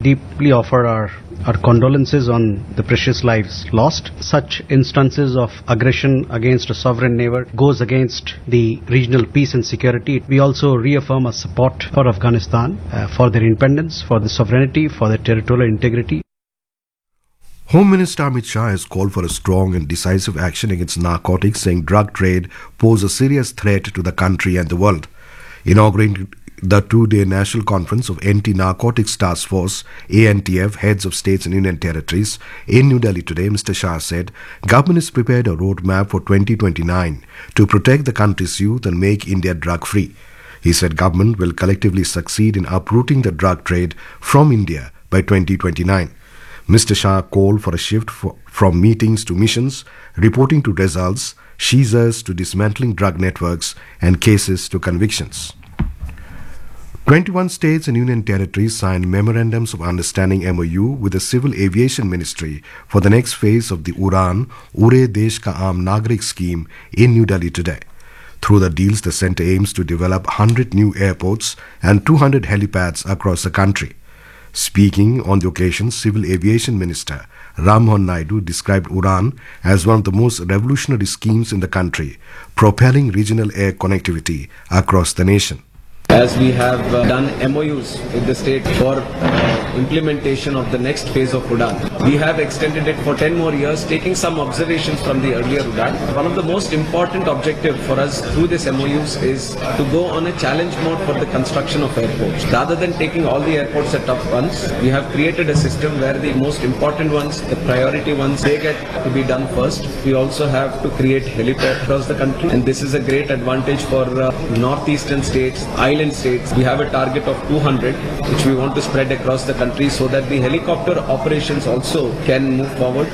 deeply offer our condolences on the precious lives lost. Such instances of aggression against a sovereign neighbor goes against the regional peace and security. We also reaffirm our support for Afghanistan, for their independence, for the sovereignty, for their territorial integrity. Home Minister Amit Shah has called for a strong and decisive action against narcotics, saying drug trade pose a serious threat to the country and the world. Inaugurating the two-day National Conference of Anti-Narcotics Task Force, ANTF, heads of states and union territories in New Delhi today, Mr. Shah said government has prepared a roadmap for 2029 to protect the country's youth and make India drug-free. He said government will collectively succeed in uprooting the drug trade from India by 2029. Mr. Shah called for a shift from meetings to missions, reporting to results, seizures to dismantling drug networks, and cases to convictions. 21 states and union territories signed memorandums of understanding MOU with the Civil Aviation Ministry for the next phase of the UDAN, Ure Desh Ka Aam Nagrik scheme in New Delhi today. Through the deals, the centre aims to develop 100 new airports and 200 helipads across the country. Speaking on the occasion, Civil Aviation Minister Ram Mohan Naidu described UDAN as one of the most revolutionary schemes in the country, propelling regional air connectivity across the nation. As we have done MOUs with the state for implementation of the next phase of UDAN, we have extended it for 10 more years, taking some observations from the earlier UDAN. One of the most important objectives for us through this MOUs is to go on a challenge mode for the construction of airports. Rather than taking all the airports at once, we have created a system where the most important ones, the priority ones, they get to be done first. We also have to create helipads across the country, and this is a great advantage for northeastern states, island states. We have a target of 200, which we want to spread across the country so that the helicopter operations also can move forward.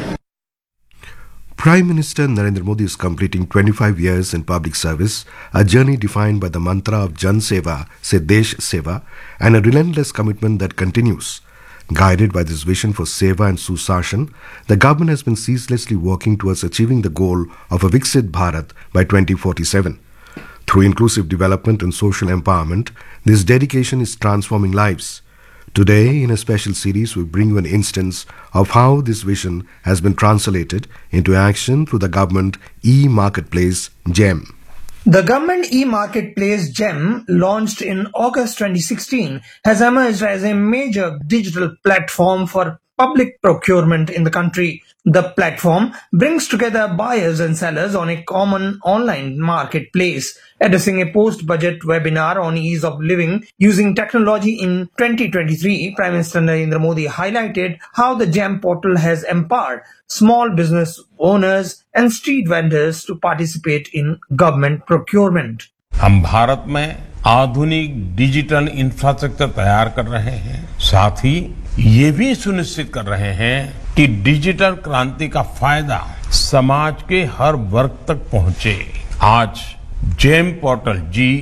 Prime Minister Narendra Modi is completing 25 years in public service, a journey defined by the mantra of Jan Seva se Desh Seva, and a relentless commitment that continues. Guided by this vision for Seva and Susashan, the government has been ceaselessly working towards achieving the goal of a Viksit Bharat by 2047. Through inclusive development and social empowerment, this dedication is transforming lives. Today, in a special series, we bring you an instance of how this vision has been translated into action through the government e-marketplace GEM. The government e-marketplace GEM, launched in August 2016, has emerged as a major digital platform for public procurement in the country. The platform brings together buyers and sellers on a common online marketplace. Addressing a post-budget webinar on ease of living using technology in 2023, Prime Minister Narendra Modi highlighted how the GEM portal has empowered small business owners and street vendors to participate in government procurement. हम भारत में आधुनिक digital infrastructure तैयार कर रहे हैं, साथ ही ये भी सुनिश्चित कर रहे हैं कि डिजिटल क्रांति का फायदा समाज के हर वर्ग तक पहुंचे। आज जेम पोर्टल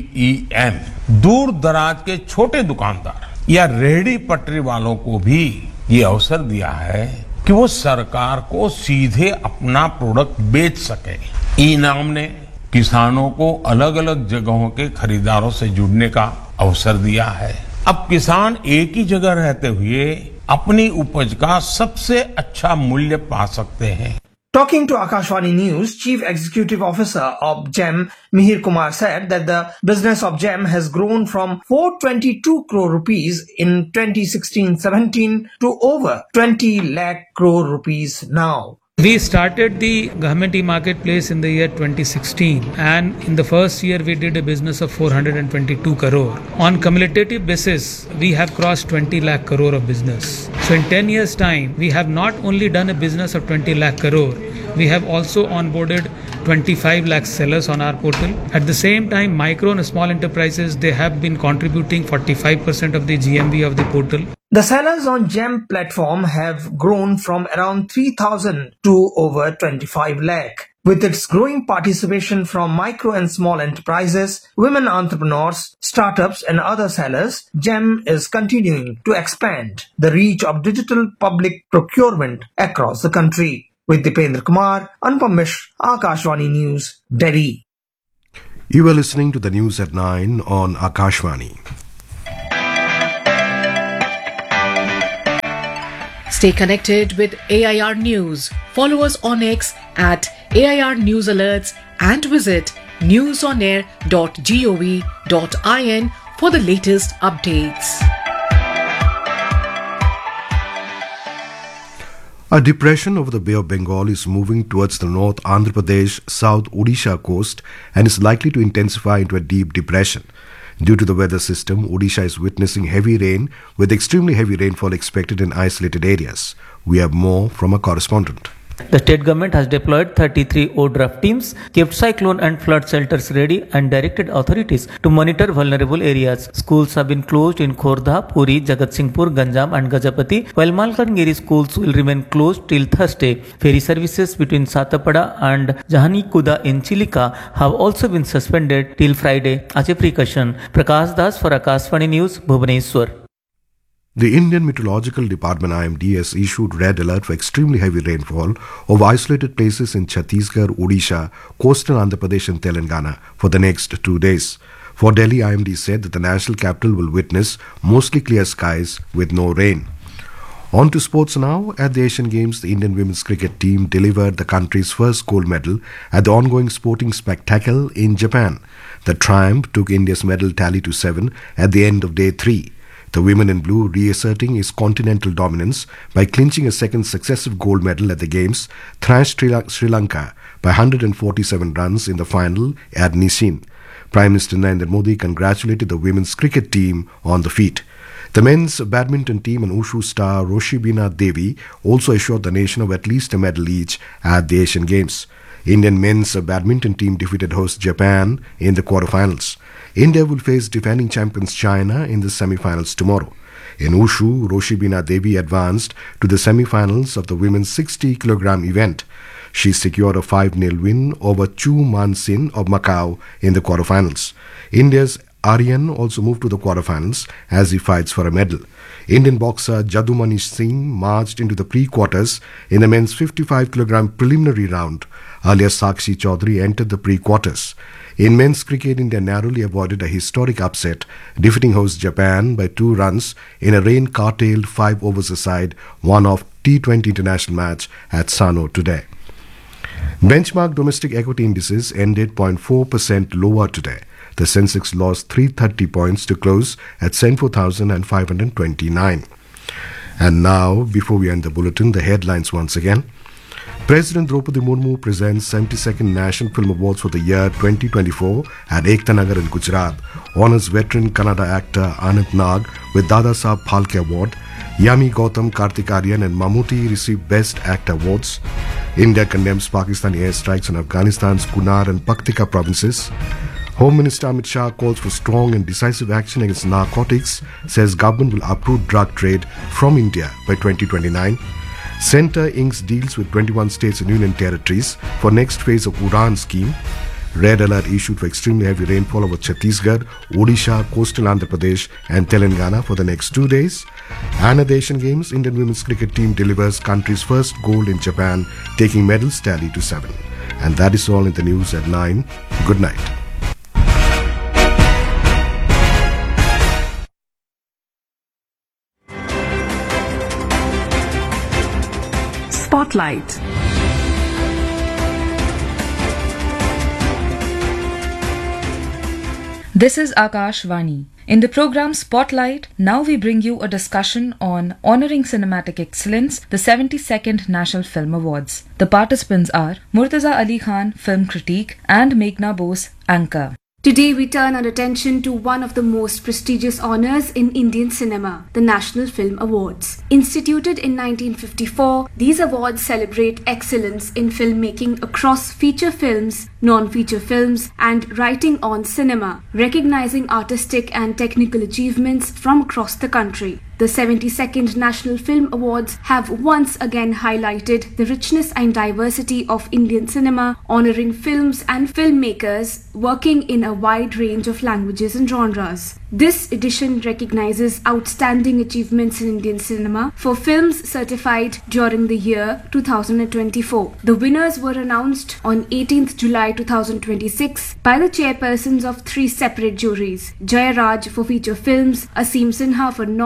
GEM दूर दराज के छोटे दुकानदार या रेहड़ी पटरी वालों को भी ये अवसर दिया है कि वो सरकार को सीधे अपना प्रोडक्ट बेच सके। ई-नाम ने किसानों को अलग अलग जगहों के खरीदारों से जुड़ने का अवसर दिया है। अब किसान एक ही जगह रहते हुए अपनी उपज का सबसे अच्छा मूल्य पा सकते हैं। Talking to Akashvani News, Chief Executive Officer of GEM, Mihir Kumar, said that the business of GEM has grown from 422 crore rupees in 2016-17 to over 20 lakh crore rupees now. We started the government e-marketplace in the year 2016, and in the first year we did a business of 422 crore. On cumulative basis, we have crossed 20 lakh crore of business. So in 10 years time, we have not only done a business of 20 lakh crore, we have also onboarded 25 lakh sellers on our portal. At the same time, micro and small enterprises, they have been contributing 45% of the GMV of the portal. The sellers on GEM platform have grown from around 3,000 to over 25 lakh. With its growing participation from micro and small enterprises, women entrepreneurs, startups and other sellers, GEM is continuing to expand the reach of digital public procurement across the country. With Dipendra Kumar, Anupam Mishra, Akashvani News, Delhi. You are listening to the news at 9 on Akashvani. Stay connected with AIR News. Follow us on X at AIR News Alerts and visit newsonair.gov.in for the latest updates. A depression over the Bay of Bengal is moving towards the North Andhra Pradesh, South Odisha coast and is likely to intensify into a deep depression. Due to the weather system, Odisha is witnessing heavy rain with extremely heavy rainfall expected in isolated areas. We have more from a correspondent. The state government has deployed 33 ODRAF teams, kept cyclone and flood shelters ready and directed authorities to monitor vulnerable areas. Schools have been closed in Khordha, Puri, Jagatsinghpur, Ganjam and Gajapati, while Malkangiri schools will remain closed till Thursday. Ferry services between Satapada and Jahanikuda in Chilika have also been suspended till Friday as a precaution. Prakash Das for Akashvani News, Bhubaneswar. The Indian Meteorological Department IMD has issued red alert for extremely heavy rainfall over isolated places in Chhattisgarh, Odisha, coastal Andhra Pradesh and Telangana for the next 2 days. For Delhi, IMD said that the national capital will witness mostly clear skies with no rain. On to sports now. At the Asian Games, the Indian women's cricket team delivered the country's first gold medal at the ongoing sporting spectacle in Japan. The triumph took India's medal tally to 7 at the end of day 3. The women in blue reasserting its continental dominance by clinching a second successive gold medal at the Games, thrashed Sri Lanka by 147 runs in the final at Nishin. Prime Minister Narendra Modi congratulated the women's cricket team on the feat. The men's badminton team and Wushu star Roshibina Devi also assured the nation of at least a medal each at the Asian Games. Indian men's badminton team defeated host Japan in the quarterfinals. India will face defending champions China in the semi-finals tomorrow. In Wushu, Roshibina Devi advanced to the semi-finals of the women's 60-kilogram event. She secured a 5-0 win over Chu Man Sin of Macau in the quarterfinals. India's Aryan also moved to the quarterfinals as he fights for a medal. Indian boxer Jadumani Singh marched into the pre-quarters in the men's 55-kilogram preliminary round. Earlier, Sakshi Chaudhary entered the pre-quarters. In men's cricket, India narrowly avoided a historic upset, defeating host Japan by 2 runs in a rain-curtailed 5-overs-a-side one-off T20 international match at Sano today. Benchmark domestic equity indices ended 0.4% lower today. The Sensex lost 330 points to close at 74,529. And now, before we end the bulletin, the headlines once again. President Draupadi Murmu presents 72nd National Film Awards for the year 2024 at Ekta Nagar in Gujarat. Honors veteran Kannada actor Anant Nag with Dada Saheb Phalke Award. Yami Gautam, Kartik Aaryan and Mammootty received Best Actor awards. India condemns Pakistani airstrikes on Afghanistan's Kunar and Paktika provinces. Home Minister Amit Shah calls for strong and decisive action against narcotics, says government will uproot drug trade from India by 2029. Centre inks deals with 21 states and union territories for next phase of Udan scheme. Red alert issued for extremely heavy rainfall over Chhattisgarh, Odisha, coastal Andhra Pradesh and Telangana for the next 2 days. And at the Asian Games, Indian women's cricket team delivers country's first gold in Japan, taking medals tally to 7. And that is all in the news at 9. Good night. Spotlight. This is Akashvani. In the program Spotlight, now we bring you a discussion on honoring cinematic excellence, the 72nd National Film Awards. The participants are Murtaza Ali Khan, film critique, and Meghna Bose, anchor. Today we turn our attention to one of the most prestigious honours in Indian cinema, the National Film Awards. Instituted in 1954, these awards celebrate excellence in filmmaking across feature films, non-feature films and writing on cinema, recognizing artistic and technical achievements from across the country. The 72nd National Film Awards have once again highlighted the richness and diversity of Indian cinema, honouring films and filmmakers working in a wide range of languages and genres. This edition recognizes outstanding achievements in Indian cinema for films certified during the year 2024. The winners were announced on 18th July 2026 by the chairpersons of 3 separate juries: Jaya Raj for feature films, Asim Sinha for non-feature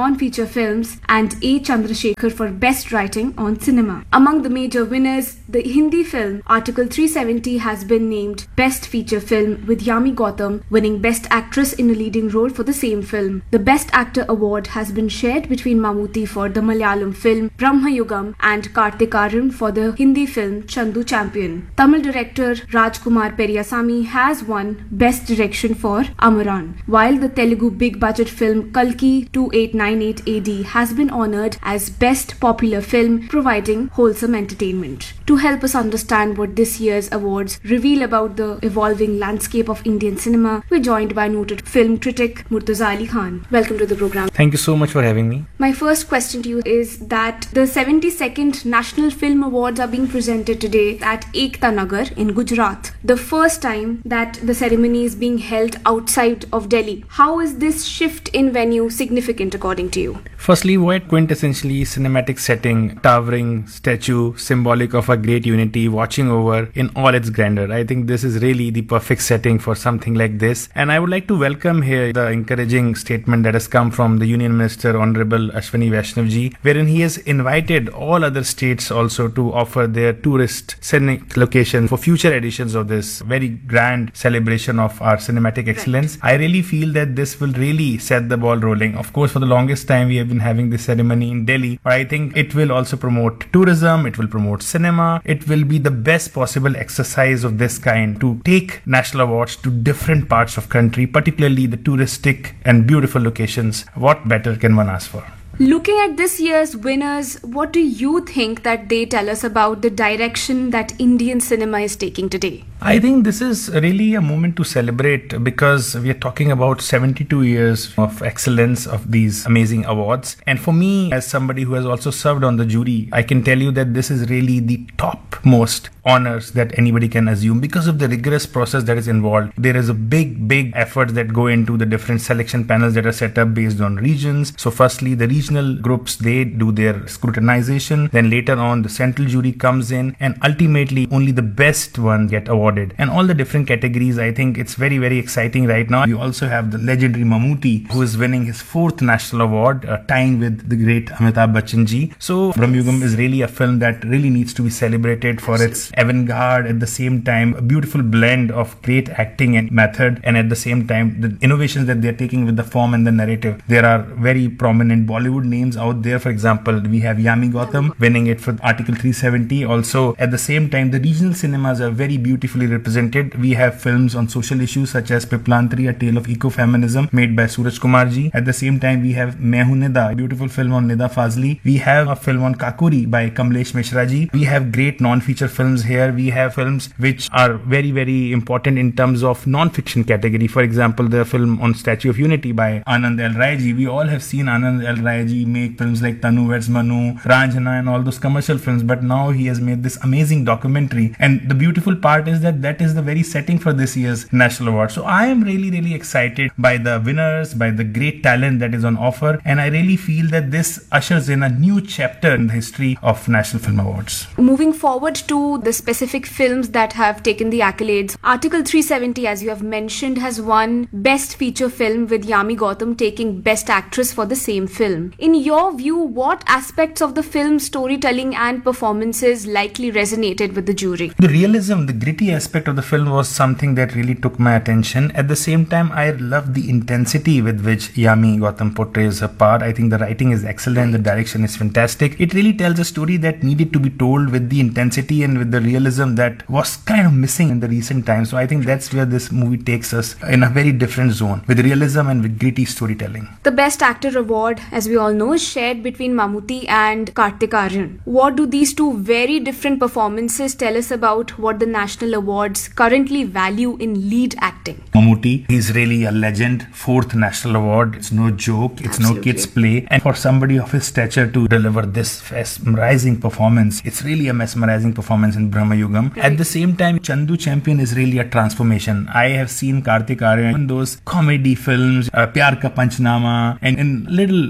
feature films, and A. Chandrasekhar for best writing on cinema. Among the major winners, the Hindi film Article 370 has been named best feature film, with Yami Gautam winning best actress in a leading role for the same film. The best actor award has been shared between Mammootty for the Malayalam film Brahma Yugam and Kartik Aaryan for the Hindi film Chandu Champion. Tamil director Rajkumar Periyasamy has won best direction for Amaran, while the Telugu big budget film Kalki 2898 AD has been honored as best popular film, providing wholesome entertainment. To help us understand what this year's awards reveal about the evolving landscape of Indian cinema, we're joined by noted film critic Murtaza Ali Khan. Welcome to the program. Thank you so much for having me. My first question to you is that the 72nd National Film Awards are being presented today at Ekta Nagar in Gujarat. The first time that the ceremony is being held outside of Delhi. How is this shift in venue significant according to you? Firstly, what quintessentially cinematic setting, towering statue, symbolic of a great unity watching over in all its grandeur. I think this is really the perfect setting for something like this. And I would like to welcome here the encouraging statement that has come from the Union Minister Honorable Ashwini Vaishnavji, wherein he has invited all other states also to offer their tourist scenic location for future editions of this very grand celebration of our cinematic excellence. I really feel that this will really set the ball rolling. Of course, for the longest time we have been having this ceremony in Delhi, but I think it will also promote tourism, it will promote cinema, it will be the best possible exercise of this kind to take national awards to different parts of country, particularly the touristic and beautiful locations. What better can one ask for? Looking at this year's winners, what do you think that they tell us about the direction that Indian cinema is taking today? I think this is really a moment to celebrate because we are talking about 72 years of excellence of these amazing awards. And for me, as somebody who has also served on the jury, I can tell you that this is really the topmost honors that anybody can assume because of the rigorous process that is involved. There is a big effort that go into the different selection panels that are set up based on regions. So firstly, the regional groups, they do their scrutinization. Then later on, the central jury comes in and ultimately only the best one get awarded. And all the different categories, I think it's very, very exciting right now. You also have the legendary Mammootty, who is winning his 4th national award, tying with the great Amitabh Bachchan ji. So Brahma Yugam is really a film that really needs to be celebrated for its avant-garde, at the same time a beautiful blend of great acting and method, and at the same time the innovations that they're taking with the form and the narrative. There are very prominent Bollywood names out there. For example, we have Yami Gautam winning it for Article 370. Also, at the same time, the regional cinemas are very beautifully represented. We have films on social issues such as Piplantri, a tale of ecofeminism made by Suraj Kumar ji. At the same time, we have Main Hoon Nida, a beautiful film on Nida Fazli. We have a film on Kakuri by Kamlesh Mishra ji. We have great non-feature films here. We have films which are very, very important in terms of non-fiction category. For example, the film on Statue of Unity by Anand L. Rai ji. We all have seen Anand L. Rai ji make films like Tanu Weds Manu, Ranjana and all those commercial films, but now he has made this amazing documentary. And the beautiful part is that is the very setting for this year's National Award. So I am really, really excited by the winners, by the great talent that is on offer, and I really feel that this ushers in a new chapter in the history of National Film Awards. Moving forward to the specific films that have taken the accolades, Article 370, as you have mentioned, has won Best Feature Film with Yami Gautam taking Best Actress for the same film. In your view, what aspects of the film's storytelling and performances likely resonated with the jury? The realism, the gritty aspect of the film was something that really took my attention. At the same time, I love the intensity with which Yami Gautam portrays her part. I think the writing is excellent, the direction is fantastic. It really tells a story that needed to be told with the intensity and with the realism that was kind of missing in the recent times. So I think that's where this movie takes us, in a very different zone, with realism and with gritty storytelling. The Best Actor award, as we all know, is shared between Mammootty and Kartik Aaryan. What do these two very different performances tell us about what the National Awards currently value in lead acting? Mammootty, he's really a legend. 4th National Award. It's no joke. It's no kid's play. And for somebody of his stature to deliver this mesmerizing performance, it's really a mesmerizing performance in Brahma Yugam. Right. At the same time, Chandu Champion is really a transformation. I have seen Kartik Aaryan in those comedy films, Pyar Ka Panchnama, and in little sort of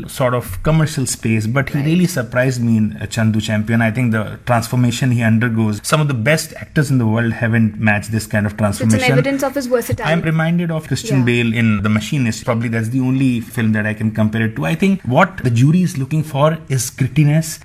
of commercial space, but he really surprised me in Chandu Champion. I think the transformation he undergoes, some of the best actors in the world haven't matched this kind of transformation. So it's an evidence of his versatility. I'm reminded of Christian Bale in The Machinist. Probably that's the only film that I can compare it to. I think what the jury is looking for is grittiness,